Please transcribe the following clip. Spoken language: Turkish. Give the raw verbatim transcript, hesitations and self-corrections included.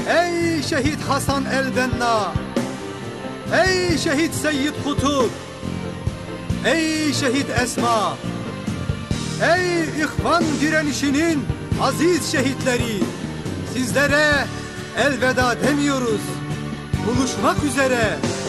Ey şehit Hasan el-Benna, ey şehit Seyyid Kutup, ey şehit Esma, ey İhvan direnişinin aziz şehitleri, sizlere elveda demiyoruz. Buluşmak üzere.